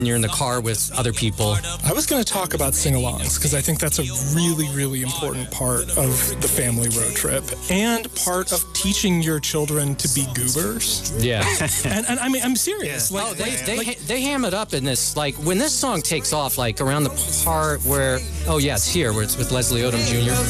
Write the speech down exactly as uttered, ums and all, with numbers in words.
you're in the car with other people. I was going to talk about sing-alongs because I think that's a really, really important part of the family road trip and part of teaching your children to be goobers. Yeah. and, and I mean, I'm serious. Yeah. Like, oh, they they, like, ha- they ham it up in this, like, when this song takes off, like, around the part where, oh, yeah, it's here, where it's with Leslie Odom Junior